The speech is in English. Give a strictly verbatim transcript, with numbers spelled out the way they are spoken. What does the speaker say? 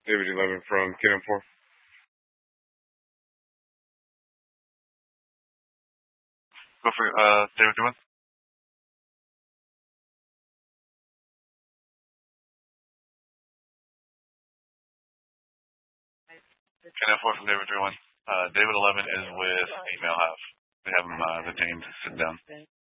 David eleven from Kingdom four. Go for uh, David one. Kingdom four from David three one. Uh, David eleven is with female half. They have him uh, detained, sitting down.